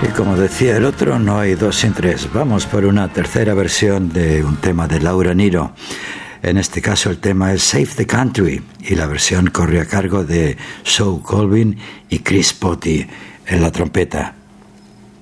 Y como decía el otro, no hay dos sin tres. Vamos por una tercera versión de un tema de Laura Nyro. En este caso el tema es Save the Country y la versión corre a cargo de Joe Colvin y Chris Potti en la trompeta.